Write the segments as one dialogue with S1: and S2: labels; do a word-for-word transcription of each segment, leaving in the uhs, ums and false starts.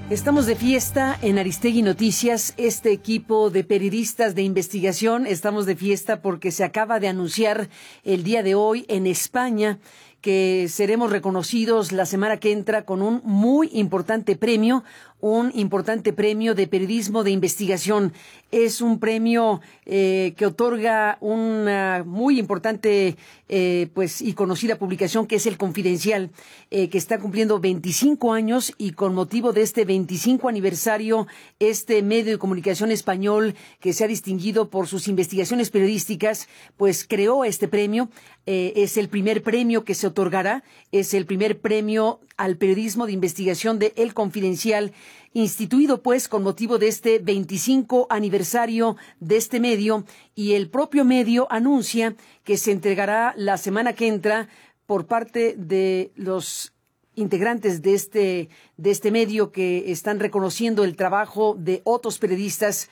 S1: Estamos de fiesta en Aristegui Noticias, este equipo de periodistas de investigación. Estamos de fiesta porque se acaba de anunciar el día de hoy en España que seremos reconocidos la semana que entra con un muy importante premio, un importante premio de periodismo de investigación. Es un premio eh, que otorga una muy importante eh, pues y conocida publicación que es El Confidencial, eh, que está cumpliendo veinticinco años, y con motivo de este veinticinco aniversario, este medio de comunicación español que se ha distinguido por sus investigaciones periodísticas, pues creó este premio. Eh, es el primer premio que se otorgará, es el primer premio al periodismo de investigación de El Confidencial, instituido pues con motivo de este veinticinco aniversario de este medio, y el propio medio anuncia que se entregará la semana que entra por parte de los integrantes de este, de este medio, que están reconociendo el trabajo de otros periodistas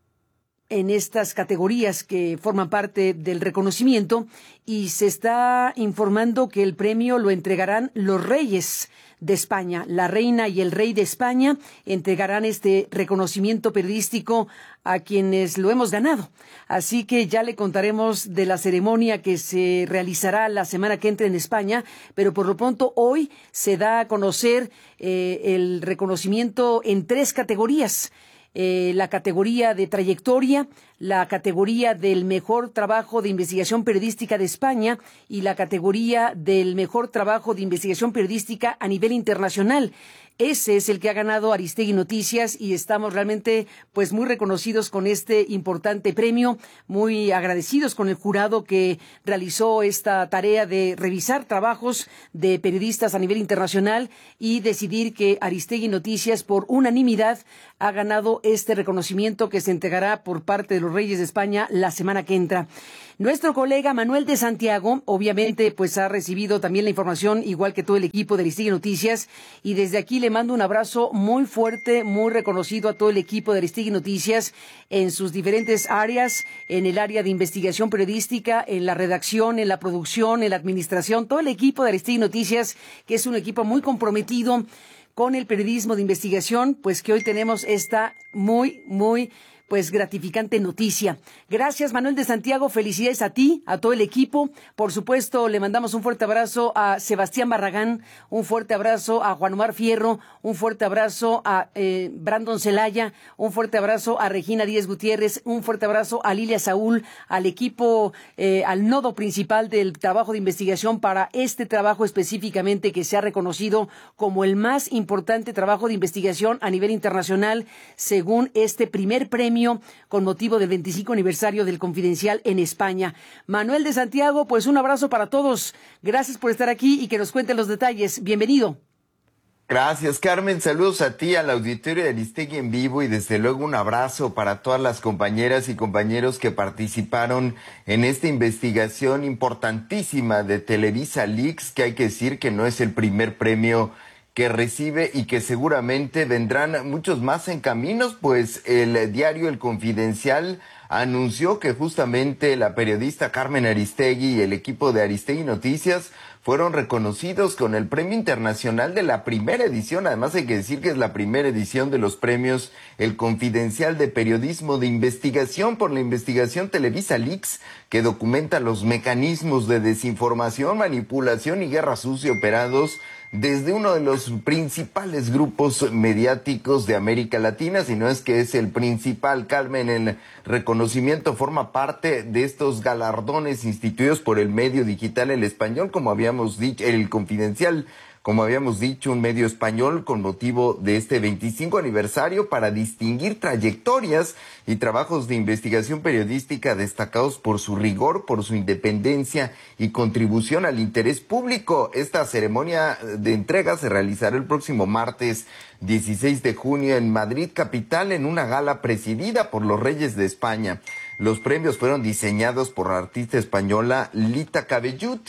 S1: en estas categorías que forman parte del reconocimiento, y se está informando que el premio lo entregarán los reyes de España. La reina y el rey de España entregarán este reconocimiento periodístico a quienes lo hemos ganado. Así que ya le contaremos de la ceremonia que se realizará la semana que entra en España, pero por lo pronto hoy se da a conocer eh, el reconocimiento en tres categorías. Eh, la categoría de trayectoria, la categoría del mejor trabajo de investigación periodística de España y la categoría del mejor trabajo de investigación periodística a nivel internacional. Ese es el que ha ganado Aristegui Noticias, y estamos realmente pues muy reconocidos con este importante premio, muy agradecidos con el jurado que realizó esta tarea de revisar trabajos de periodistas a nivel internacional y decidir que Aristegui Noticias por unanimidad ha ganado este reconocimiento que se entregará por parte de los Reyes de España la semana que entra. Nuestro colega Manuel de Santiago, obviamente, pues ha recibido también la información, igual que todo el equipo de Aristegui Noticias, y desde aquí le mando un abrazo muy fuerte, muy reconocido a todo el equipo de Aristegui Noticias en sus diferentes áreas, en el área de investigación periodística, en la redacción, en la producción, en la administración, todo el equipo de Aristegui Noticias, que es un equipo muy comprometido con el periodismo de investigación, pues que hoy tenemos esta muy, muy pues gratificante noticia. Gracias, Manuel de Santiago, felicidades a ti, a todo el equipo. Por supuesto, le mandamos un fuerte abrazo a Sebastián Barragán, un fuerte abrazo a Juan Omar Fierro, un fuerte abrazo a eh, Brandon Celaya, un fuerte abrazo a Regina Díez Gutiérrez, un fuerte abrazo a Lilia Saúl, al equipo, eh, al nodo principal del trabajo de investigación para este trabajo específicamente que se ha reconocido como el más importante trabajo de investigación a nivel internacional, según este primer premio con motivo del veinticinco aniversario del Confidencial en España. Manuel de Santiago, pues un abrazo para todos. Gracias por estar aquí y que nos cuenten los detalles. Bienvenido.
S2: Gracias, Carmen. Saludos a ti, al auditorio de Aristegui en vivo, y desde luego un abrazo para todas las compañeras y compañeros que participaron en esta investigación importantísima de Televisa Leaks, que hay que decir que no es el primer premio que recibe y que seguramente vendrán muchos más en caminos, pues el diario El Confidencial anunció que justamente la periodista Carmen Aristegui y el equipo de Aristegui Noticias fueron reconocidos con el Premio Internacional de la primera edición. Además hay que decir que es la primera edición de los premios El Confidencial de Periodismo de Investigación por la investigación Televisa Leaks, que documenta los mecanismos de desinformación, manipulación y guerra sucia operados desde uno de los principales grupos mediáticos de América Latina, si no es que es el principal. Carmen, el reconocimiento forma parte de estos galardones instituidos por el medio digital El Español, como habíamos dicho, El Confidencial, como habíamos dicho, un medio español con motivo de este veinticinco aniversario para distinguir trayectorias y trabajos de investigación periodística destacados por su rigor, por su independencia y contribución al interés público. Esta ceremonia de entrega se realizará el próximo martes dieciséis de junio en Madrid capital, en una gala presidida por los Reyes de España. Los premios fueron diseñados por la artista española Lita Cabellut.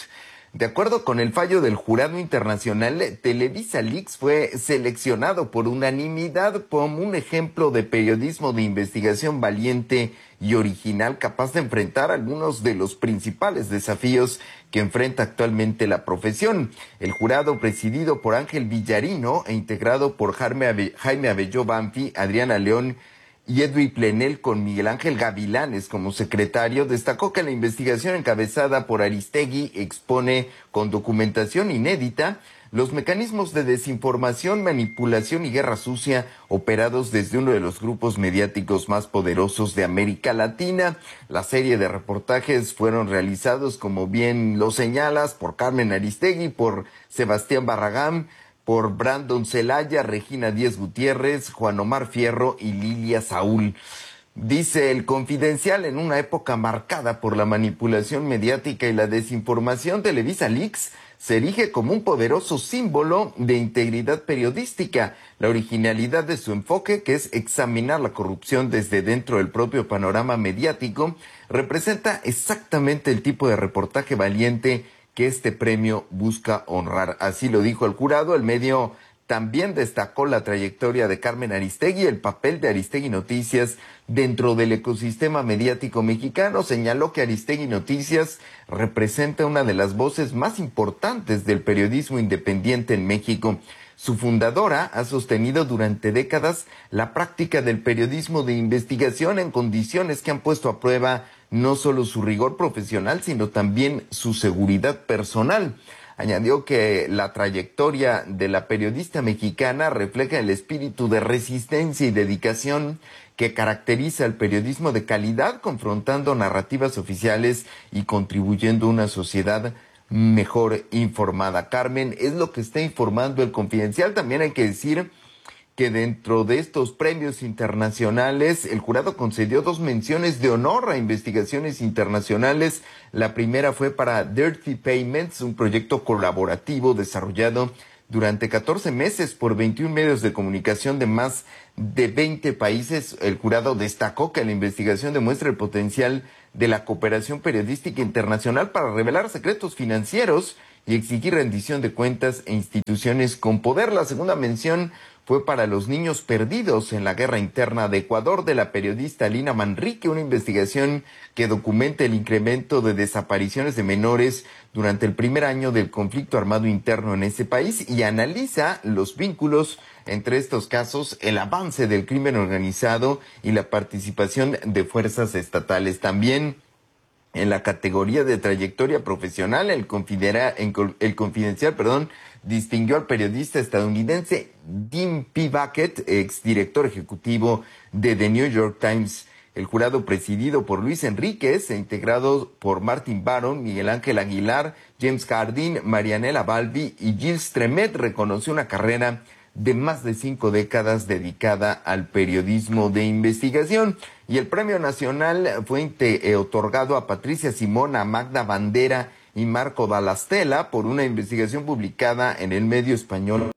S2: De acuerdo con el fallo del jurado internacional, Televisa Leaks fue seleccionado por unanimidad como un ejemplo de periodismo de investigación valiente y original, capaz de enfrentar algunos de los principales desafíos que enfrenta actualmente la profesión. El jurado, presidido por Ángel Villarino e integrado por Jaime, Abe- Jaime Abelló Banfi, Adriana León y Edwy Plenel, con Miguel Ángel Gavilanes como secretario, destacó que la investigación encabezada por Aristegui expone con documentación inédita los mecanismos de desinformación, manipulación y guerra sucia operados desde uno de los grupos mediáticos más poderosos de América Latina. La serie de reportajes fueron realizados, como bien lo señalas, por Carmen Aristegui, por Sebastián Barragán, por Brandon Celaya, Regina Díez Gutiérrez, Juan Omar Fierro y Lilia Saúl. Dice El Confidencial: en una época marcada por la manipulación mediática y la desinformación, Televisa Leaks se erige como un poderoso símbolo de integridad periodística. La originalidad de su enfoque, que es examinar la corrupción desde dentro del propio panorama mediático, representa exactamente el tipo de reportaje valiente que este premio busca honrar. Así lo dijo el jurado. El medio también destacó la trayectoria de Carmen Aristegui, el papel de Aristegui Noticias dentro del ecosistema mediático mexicano. Señaló que Aristegui Noticias representa una de las voces más importantes del periodismo independiente en México. Su fundadora ha sostenido durante décadas la práctica del periodismo de investigación en condiciones que han puesto a prueba no solo su rigor profesional, sino también su seguridad personal. Añadió que la trayectoria de la periodista mexicana refleja el espíritu de resistencia y dedicación que caracteriza el periodismo de calidad, confrontando narrativas oficiales y contribuyendo a una sociedad mejor informada. Carmen, es lo que está informando El Confidencial. También hay que decir que dentro de estos premios internacionales, el jurado concedió dos menciones de honor a investigaciones internacionales. La primera fue para Dirty Payments, un proyecto colaborativo desarrollado durante catorce meses por veintiún medios de comunicación de más de veinte países. El jurado destacó que la investigación demuestra el potencial de la cooperación periodística internacional para revelar secretos financieros y exigir rendición de cuentas e instituciones con poder. La segunda mención fue para los niños perdidos en la guerra interna de Ecuador, de la periodista Lina Manrique, una investigación que documenta el incremento de desapariciones de menores durante el primer año del conflicto armado interno en ese país y analiza los vínculos entre estos casos, el avance del crimen organizado y la participación de fuerzas estatales. También en la categoría de trayectoria profesional, el, el Confidencial, perdón, distinguió al periodista estadounidense Dean P. Bucket, exdirector ejecutivo de The New York Times. El jurado, presidido por Luis Enríquez e integrado por Martin Baron, Miguel Ángel Aguilar, James Cardin, Marianela Balbi y Gilles Tremet, reconoció una carrera de más de cinco décadas dedicada al periodismo de investigación. Y el premio nacional fue eh, otorgado a Patricia Simón, a Magda Bandera y Marco Dalastela por una investigación publicada en el medio español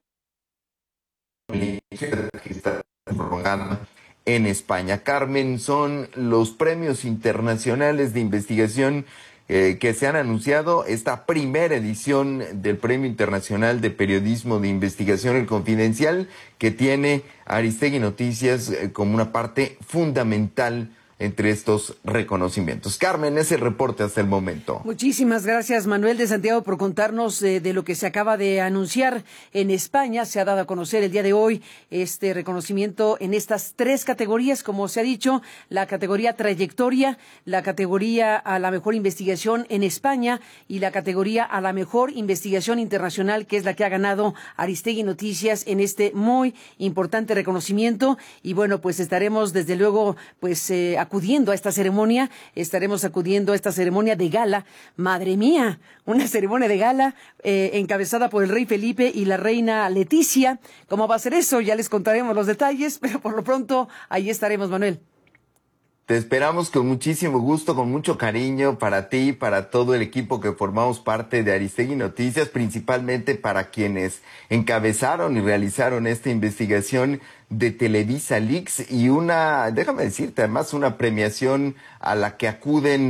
S2: en España. Carmen, son los premios internacionales de investigación Eh, que se han anunciado, esta primera edición del Premio Internacional de Periodismo de Investigación, El Confidencial, que tiene a Aristegui Noticias eh, como una parte fundamental entre estos reconocimientos. Carmen, ese reporte hasta el momento.
S1: Muchísimas gracias, Manuel de Santiago, por contarnos eh, de lo que se acaba de anunciar en España. Se ha dado a conocer el día de hoy este reconocimiento en estas tres categorías, como se ha dicho: la categoría trayectoria, la categoría a la mejor investigación en España y la categoría a la mejor investigación internacional, que es la que ha ganado Aristegui Noticias en este muy importante reconocimiento. Y bueno, pues estaremos desde luego pues eh, acudiendo a esta ceremonia, estaremos acudiendo a esta ceremonia de gala. Madre mía, una ceremonia de gala eh, encabezada por el rey Felipe y la reina Leticia. ¿Cómo va a ser eso? Ya les contaremos los detalles, pero por lo pronto ahí estaremos, Manuel.
S2: Te esperamos con muchísimo gusto, con mucho cariño para ti y para todo el equipo que formamos parte de Aristegui Noticias, principalmente para quienes encabezaron y realizaron esta investigación de Televisa Leaks y una, déjame decirte, además una premiación a la que acuden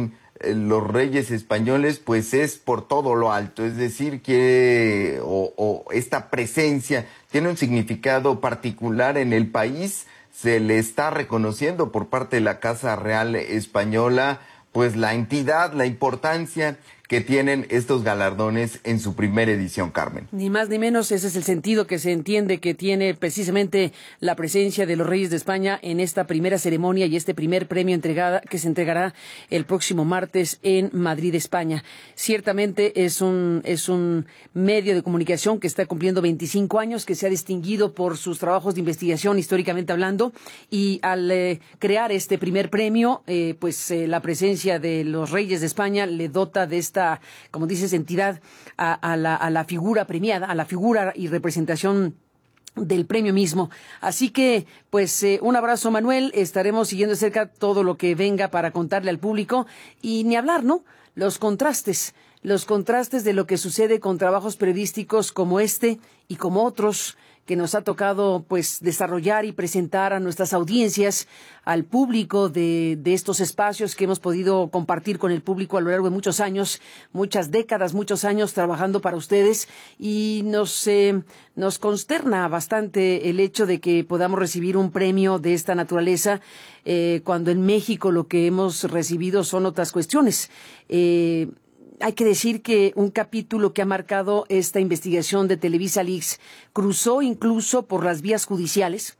S2: los reyes españoles, pues es por todo lo alto, es decir, quiere, o, o esta presencia tiene un significado particular en el país, se le está reconociendo por parte de la Casa Real Española, pues la entidad, la importancia que tienen estos galardones en su primera edición, Carmen.
S1: Ni más ni menos, ese es el sentido que se entiende que tiene precisamente la presencia de los Reyes de España en esta primera ceremonia y este primer premio entregada que se entregará el próximo martes en Madrid, España. Ciertamente es un es un medio de comunicación que está cumpliendo veinticinco años, que se ha distinguido por sus trabajos de investigación históricamente hablando, y al eh, crear este primer premio, eh, pues eh, la presencia de los Reyes de España le dota de esta, como dices, entidad a, a, la, a la figura premiada, a la figura y representación del premio mismo. Así que, pues, eh, un abrazo, Manuel. Estaremos siguiendo de cerca todo lo que venga para contarle al público. Y ni hablar, ¿no? Los contrastes, los contrastes de lo que sucede con trabajos periodísticos como este y como otros que nos ha tocado, pues, desarrollar y presentar a nuestras audiencias, al público de, de estos espacios que hemos podido compartir con el público a lo largo de muchos años, muchas décadas, muchos años trabajando para ustedes, y nos, eh, nos consterna bastante el hecho de que podamos recibir un premio de esta naturaleza, eh, cuando en México lo que hemos recibido son otras cuestiones. Eh, Hay que decir que un capítulo que ha marcado esta investigación de Televisa Leaks cruzó incluso por las vías judiciales,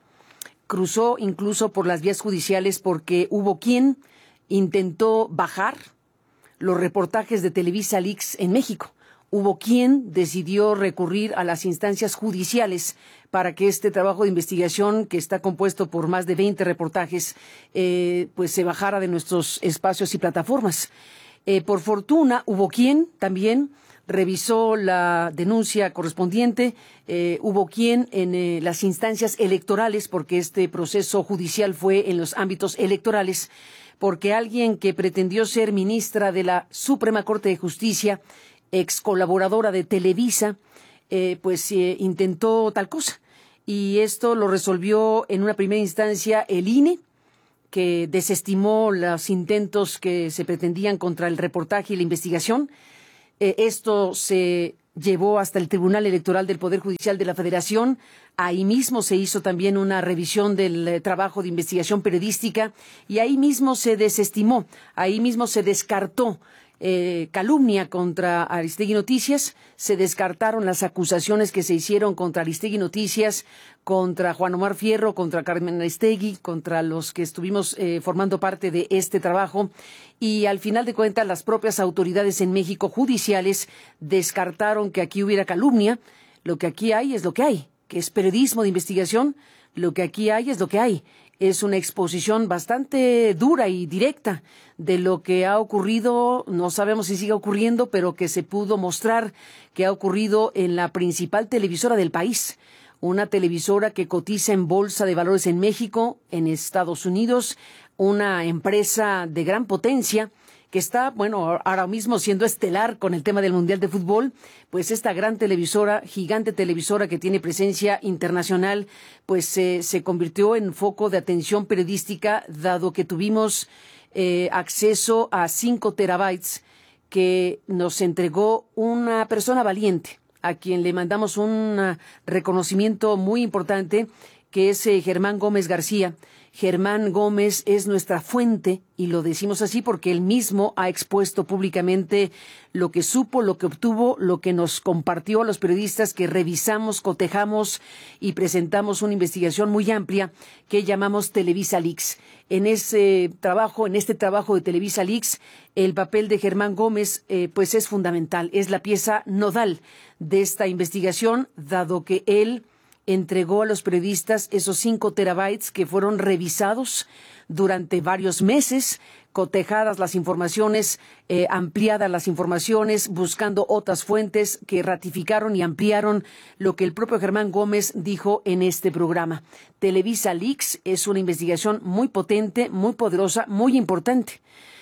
S1: cruzó incluso por las vías judiciales porque hubo quien intentó bajar los reportajes de Televisa Leaks en México. Hubo quien decidió recurrir a las instancias judiciales para que este trabajo de investigación, que está compuesto por más de veinte reportajes, eh, pues se bajara de nuestros espacios y plataformas. Eh, por fortuna, hubo quien también revisó la denuncia correspondiente, eh, hubo quien en eh, las instancias electorales, porque este proceso judicial fue en los ámbitos electorales, porque alguien que pretendió ser ministra de la Suprema Corte de Justicia, ex colaboradora de Televisa, eh, pues eh, intentó tal cosa. Y esto lo resolvió en una primera instancia el I N E, que desestimó los intentos que se pretendían contra el reportaje y la investigación. Eh, esto se llevó hasta el Tribunal Electoral del Poder Judicial de la Federación. Ahí mismo se hizo también una revisión del eh, trabajo de investigación periodística y ahí mismo se desestimó, ahí mismo se descartó Eh, calumnia contra Aristegui Noticias, se descartaron las acusaciones que se hicieron contra Aristegui Noticias, contra Juan Omar Fierro, contra Carmen Aristegui, contra los que estuvimos eh, formando parte de este trabajo, y al final de cuentas las propias autoridades en México judiciales descartaron que aquí hubiera calumnia. Lo que aquí hay es lo que hay, que es periodismo de investigación. Lo que aquí hay es lo que hay. Es una exposición bastante dura y directa de lo que ha ocurrido, no sabemos si sigue ocurriendo, pero que se pudo mostrar que ha ocurrido en la principal televisora del país, una televisora que cotiza en Bolsa de Valores en México, en Estados Unidos, una empresa de gran potencia que está, bueno, ahora mismo siendo estelar con el tema del Mundial de Fútbol. Pues esta gran televisora, gigante televisora que tiene presencia internacional, pues eh, se convirtió en foco de atención periodística, dado que tuvimos eh, acceso a cinco terabytes que nos entregó una persona valiente, a quien le mandamos un uh, reconocimiento muy importante, que es eh, Germán Gómez García. Germán Gómez es nuestra fuente, y lo decimos así porque él mismo ha expuesto públicamente lo que supo, lo que obtuvo, lo que nos compartió a los periodistas que revisamos, cotejamos y presentamos una investigación muy amplia que llamamos Televisa Leaks. En ese trabajo, en este trabajo de Televisa Leaks, el papel de Germán Gómez eh, pues es fundamental, es la pieza nodal de esta investigación, dado que él entregó a los periodistas esos cinco terabytes que fueron revisados durante varios meses, cotejadas las informaciones, eh, ampliadas las informaciones, buscando otras fuentes que ratificaron y ampliaron lo que el propio Germán Gómez dijo en este programa. Televisa Leaks es una investigación muy potente, muy poderosa, muy importante,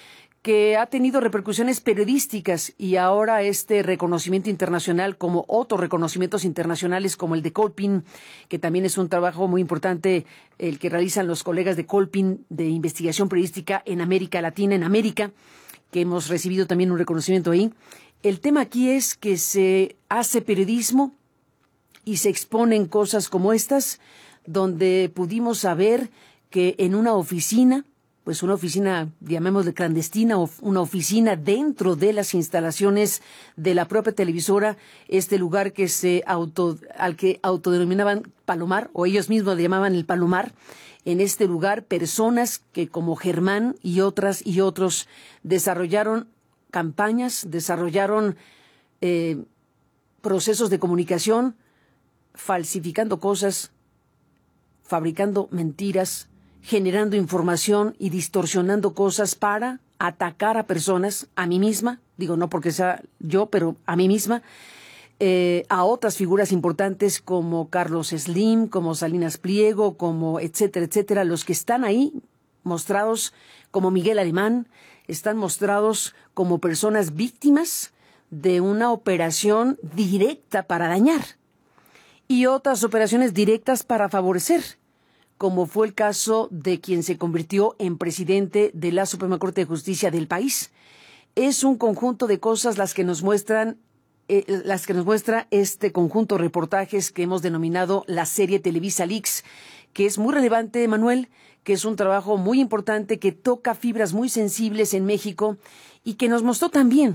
S1: que ha tenido repercusiones periodísticas, y ahora este reconocimiento internacional, como otros reconocimientos internacionales como el de Colpin, que también es un trabajo muy importante el que realizan los colegas de Colpin de investigación periodística en América Latina, en América, que hemos recibido también un reconocimiento ahí. El tema aquí es que se hace periodismo y se exponen cosas como estas, donde pudimos saber que en una oficina, pues una oficina, llamémosle clandestina, o una oficina dentro de las instalaciones de la propia televisora, este lugar que se auto, al que autodenominaban Palomar, o ellos mismos le llamaban el Palomar, en este lugar personas que como Germán y otras y otros desarrollaron campañas, desarrollaron eh, procesos de comunicación, falsificando cosas, fabricando mentiras, generando información y distorsionando cosas para atacar a personas, a mí misma, digo no porque sea yo, pero a mí misma, eh, a otras figuras importantes como Carlos Slim, como Salinas Pliego, como etcétera, etcétera, los que están ahí mostrados como Miguel Alemán, están mostrados como personas víctimas de una operación directa para dañar y otras operaciones directas para favorecer, como fue el caso de quien se convirtió en presidente de la Suprema Corte de Justicia del país. Es un conjunto de cosas las que nos muestran, eh, las que nos muestra este conjunto de reportajes que hemos denominado la serie Televisa Leaks, que es muy relevante, Manuel, que es un trabajo muy importante que toca fibras muy sensibles en México y que nos mostró también,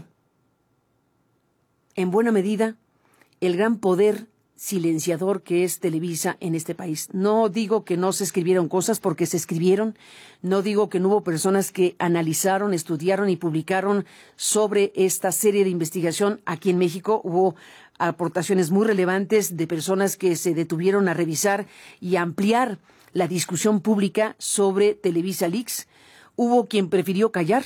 S1: en buena medida, el gran poder silenciador que es Televisa en este país. No digo que no se escribieron cosas, porque se escribieron. No digo que no hubo personas que analizaron, estudiaron y publicaron sobre esta serie de investigación aquí en México. Hubo aportaciones muy relevantes de personas que se detuvieron a revisar y ampliar la discusión pública sobre Televisa Leaks. Hubo quien prefirió callar.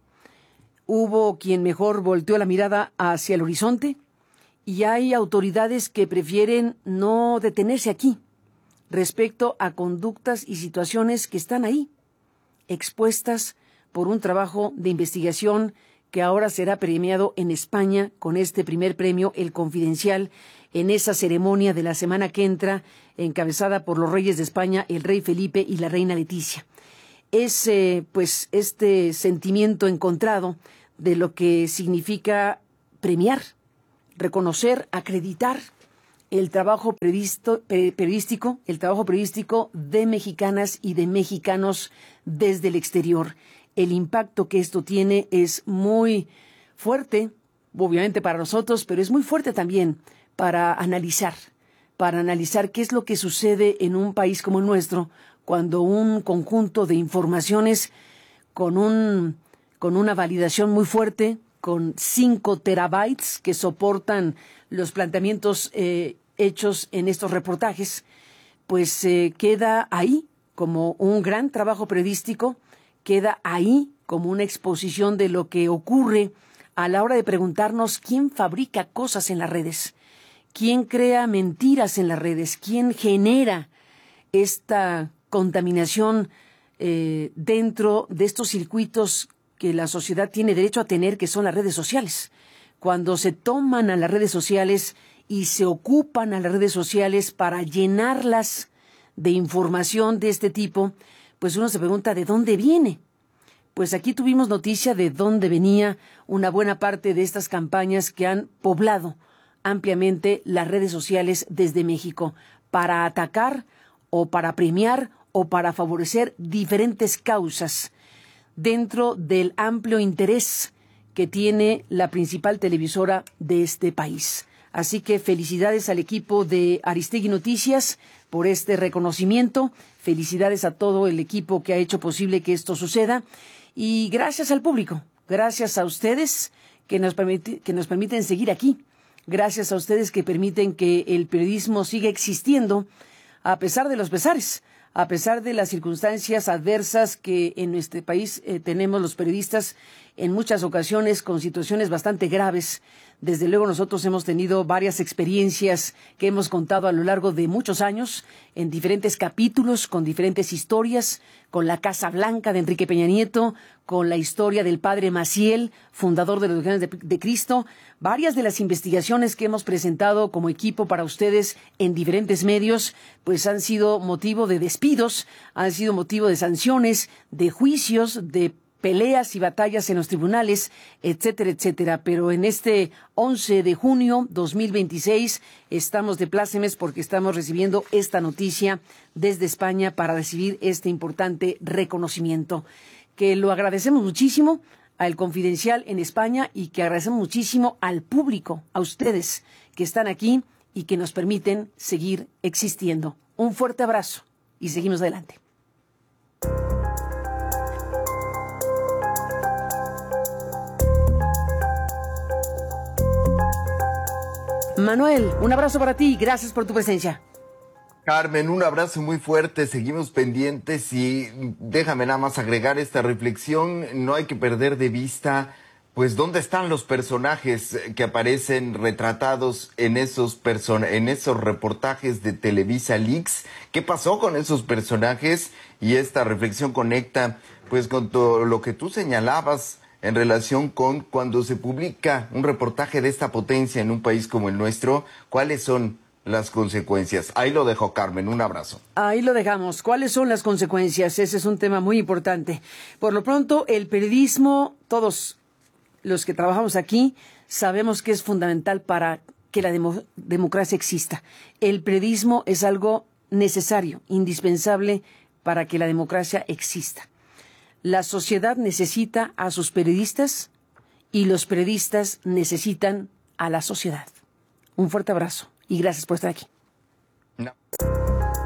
S1: Hubo quien mejor volteó la mirada hacia el horizonte. Y hay autoridades que prefieren no detenerse aquí respecto a conductas y situaciones que están ahí, expuestas por un trabajo de investigación que ahora será premiado en España con este primer premio, El Confidencial, en esa ceremonia de la semana que entra, encabezada por los reyes de España, el rey Felipe y la reina Leticia. Es, eh, pues, este sentimiento encontrado de lo que significa premiar, reconocer, acreditar el trabajo periodístico, el trabajo periodístico de mexicanas y de mexicanos desde el exterior. El impacto que esto tiene es muy fuerte, obviamente para nosotros, pero es muy fuerte también para analizar, para analizar qué es lo que sucede en un país como el nuestro cuando un conjunto de informaciones con un, con una validación muy fuerte, con cinco terabytes que soportan los planteamientos eh, hechos en estos reportajes, pues eh, queda ahí como un gran trabajo periodístico, queda ahí como una exposición de lo que ocurre a la hora de preguntarnos quién fabrica cosas en las redes, quién crea mentiras en las redes, quién genera esta contaminación eh, dentro de estos circuitos que la sociedad tiene derecho a tener, que son las redes sociales. Cuando se toman a las redes sociales y se ocupan a las redes sociales para llenarlas de información de este tipo, pues uno se pregunta ¿de dónde viene? Pues aquí tuvimos noticia de dónde venía una buena parte de estas campañas que han poblado ampliamente las redes sociales desde México para atacar o para premiar o para favorecer diferentes causas dentro del amplio interés que tiene la principal televisora de este país. Así que felicidades al equipo de Aristegui Noticias por este reconocimiento. Felicidades a todo el equipo que ha hecho posible que esto suceda. Y gracias al público, gracias a ustedes que nos, permite, que nos permiten seguir aquí. Gracias a ustedes que permiten que el periodismo siga existiendo a pesar de los pesares, a pesar de las circunstancias adversas que en nuestro país eh, tenemos los periodistas en muchas ocasiones con situaciones bastante graves. Desde luego nosotros hemos tenido varias experiencias que hemos contado a lo largo de muchos años en diferentes capítulos, con diferentes historias, con la Casa Blanca de Enrique Peña Nieto, con la historia del padre Maciel, fundador de los Legionarios de, de Cristo, varias de las investigaciones que hemos presentado como equipo para ustedes en diferentes medios, pues han sido motivo de despidos, han sido motivo de sanciones, de juicios, de peleas y batallas en los tribunales, etcétera, etcétera. Pero en este once de junio dos mil veintiséis estamos de plácemes porque estamos recibiendo esta noticia desde España para recibir este importante reconocimiento, que lo agradecemos muchísimo al Confidencial en España y que agradecemos muchísimo al público, a ustedes que están aquí y que nos permiten seguir existiendo. Un fuerte abrazo y seguimos adelante. Manuel, un abrazo para ti. Gracias por tu presencia.
S2: Carmen, un abrazo muy fuerte. Seguimos pendientes y déjame nada más agregar esta reflexión. No hay que perder de vista, pues, dónde están los personajes que aparecen retratados en esos person- en esos reportajes de Televisa Leaks. ¿Qué pasó con esos personajes? Y esta reflexión conecta, pues, con todo lo que tú señalabas en relación con cuando se publica un reportaje de esta potencia en un país como el nuestro, ¿cuáles son las consecuencias? Ahí lo dejo, Carmen, un abrazo.
S1: Ahí lo dejamos. ¿Cuáles son las consecuencias? Ese es un tema muy importante. Por lo pronto, el periodismo, todos los que trabajamos aquí, sabemos que es fundamental para que la demo- democracia exista. El periodismo es algo necesario, indispensable para que la democracia exista. La sociedad necesita a sus periodistas y los periodistas necesitan a la sociedad. Un fuerte abrazo y gracias por estar aquí.
S2: No.